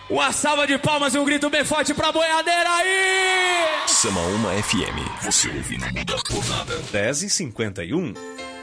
Uma salva de palmas e um grito bem forte pra boiadeira aí! Samaúma FM, você ouve, não muda por nada. 10h51.